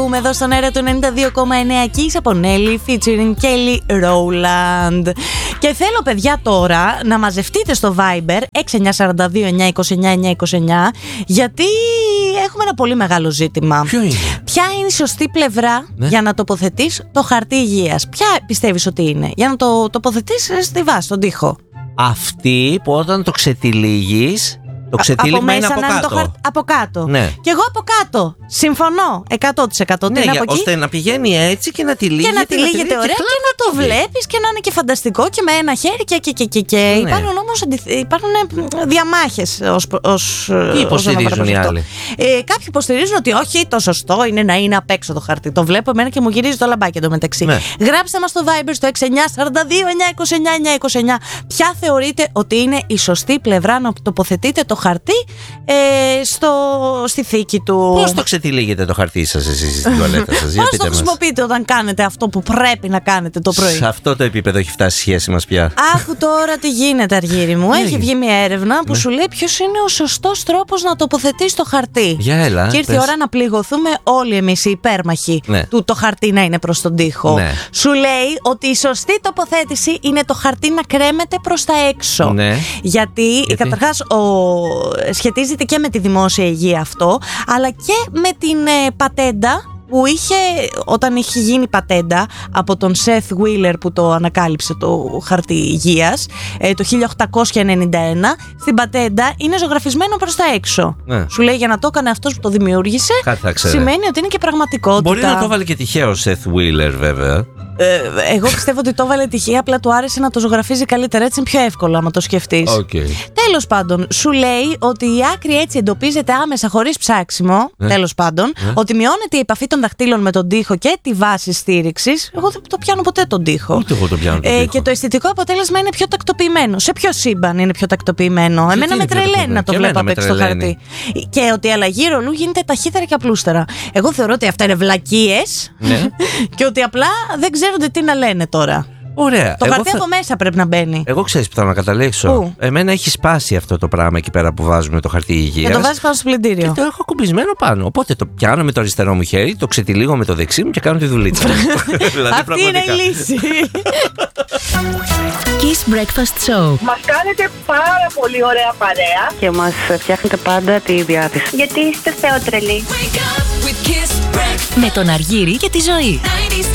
Εδώ στον αέρα του 92,9 Kiss από Nelly featuring Kelly Rowland. Και θέλω, παιδιά, τώρα να μαζευτείτε στο Viber 6942 929 929, γιατί έχουμε ένα πολύ μεγάλο ζήτημα. Ποιο είναι? Ποια είναι η σωστή πλευρά για να τοποθετείς το χαρτί υγείας? Ποια πιστεύεις ότι είναι για να το τοποθετείς στη βάση, στον τοίχο? Αυτή που όταν το ξετυλίγεις, το ξετύλιγμα είναι από κάτω. Από κάτω. Ναι. Και εγώ από κάτω. Συμφωνώ 100%. Ναι, ώστε να πηγαίνει έτσι και να τυλίγεται. Και να τυλίγεται ωραία και να το βλέπεις και να είναι και φανταστικό και με ένα χέρι και. Ναι. Υπάρχουν όμως διαμάχες Τι υποστηρίζουν οι άλλοι? Κάποιοι υποστηρίζουν ότι όχι, το σωστό είναι να είναι απ' έξω το χαρτί. Το βλέπω εμένα και μου γυρίζει το λαμπάκι εντωμεταξύ. Ναι. Γράψτε μας στο Viber στο 6942 929 929 ποια θεωρείτε ότι είναι η σωστή πλευρά να τοποθετείτε το χαρτί στη θήκη του. Πώς το ξετυλίγετε το χαρτί σας εσείς στην τουαλέτα σας? Πώς το χρησιμοποιείτε όταν κάνετε αυτό που πρέπει να κάνετε το πρωί? Σε αυτό το επίπεδο έχει φτάσει η σχέση μας πια. Άκου τώρα τι γίνεται, Αργύρι μου. Έχει βγει μια έρευνα που σου λέει ποιος είναι ο σωστός τρόπος να τοποθετείς το χαρτί. Για έλα. Και ήρθε η ώρα να πληγωθούμε όλοι εμείς οι υπέρμαχοι του το χαρτί να είναι προς τον τοίχο. Ναι. Σου λέει ότι η σωστή τοποθέτηση είναι το χαρτί να κρέμεται προς τα έξω. Ναι. Γιατί καταρχάς σχετίζεται και με τη δημόσια υγεία αυτό, αλλά και με την πατέντα που είχε, όταν είχε γίνει πατέντα από τον Seth Wheeler που το ανακάλυψε το χαρτί υγείας το 1891. Στην πατέντα είναι ζωγραφισμένο προς τα έξω. Ναι. Σου λέει για να το έκανε αυτός που το δημιούργησε, σημαίνει ότι είναι και πραγματικότητα. Μπορεί να το βάλει και τυχαίο Seth Wheeler, βέβαια. Εγώ πιστεύω ότι το έβαλε τυχαία, απλά του άρεσε να το ζωγραφίζει καλύτερα. Έτσι είναι πιο εύκολο άμα το σκεφτείς. Τέλος πάντων, σου λέει ότι η άκρη έτσι εντοπίζεται άμεσα χωρίς ψάξιμο. Τέλος πάντων, ότι μειώνεται η επαφή των δαχτύλων με τον τοίχο και τη βάση στήριξης. Εγώ δεν το πιάνω ποτέ τον τοίχο. Ούτε εγώ το πιάνω τον τοίχο. Και το αισθητικό αποτέλεσμα είναι πιο τακτοποιημένο. Σε ποιο σύμπαν είναι πιο τακτοποιημένο? Εμένα με τρελαίνει να το βλέπω απ' έξω το χαρτί. Και ότι η αλλαγή ρολού γίνεται ταχύτερα και απλούστερα. Εγώ θεωρώ ότι αυτά είναι βλακίες και ότι απλά δεν ξέρονται τι να λένε τώρα. Ωραία. Το χαρτί από μέσα πρέπει να μπαίνει. Εγώ ξέρεις που θα να καταλήξω. Πού? Εμένα έχει σπάσει αυτό το πράγμα εκεί πέρα που βάζουμε το χαρτί υγείας. Και το βάζεις πάνω στο πλυντήριο. Και το έχω κουμπισμένο πάνω. Οπότε το πιάνω με το αριστερό μου χέρι, το ξετυλίγω με το δεξί μου και κάνω τη δουλίτσα. Δηλαδή, αυτή είναι η λύση. Kiss Breakfast Show. Μας κάνετε πάρα πολύ ωραία παρέα και μας φτιάχνετε πάντα τη διάθεση. Γιατί είστε θεότρελοι. Με τον Αργύρι και τη Ζωή.